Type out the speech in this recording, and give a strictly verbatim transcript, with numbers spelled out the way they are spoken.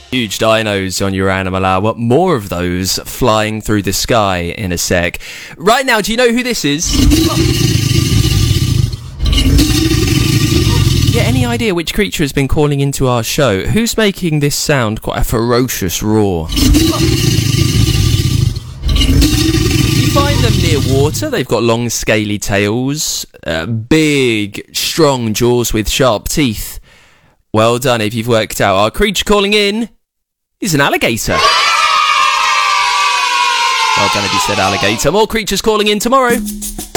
Huge dinos on your Animal Hour. More of those flying through the sky in a sec. Right now, do you know who this is? Yeah, any idea which creature has been calling into our show? Who's making this sound quite a ferocious roar? You find them near water. They've got long, scaly tails, uh, big, strong jaws with sharp teeth. Well done if you've worked out. Our creature calling in is an alligator. Well done if you said alligator. More creatures calling in tomorrow.